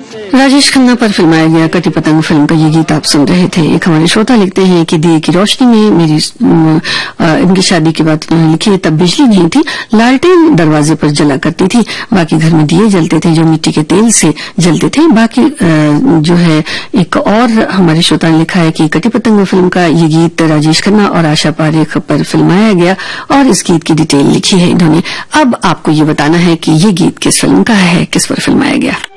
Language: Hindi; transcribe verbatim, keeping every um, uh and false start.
राजेश खन्ना पर फिल्माया गया कटी पतंग फिल्म का ये गीत आप सुन रहे थे। एक हमारे श्रोता लिखते हैं कि दिए की रोशनी में मेरी आ, इनकी शादी की बात उन्होंने लिखी है। तब बिजली नहीं थी, लालटेन दरवाजे पर जला करती थी, बाकी घर में दिए जलते थे जो मिट्टी के तेल से जलते थे। बाकी आ, जो है एक और हमारे श्रोता ने लिखा है कि कटी पतंग फिल्म का ये गीत राजेश खन्ना और आशा पारेख पर फिल्माया गया और इस गीत की डिटेल लिखी है इन्होंने। अब आपको ये बताना है कि ये गीत किस फिल्म का है, किस पर फिल्माया गया।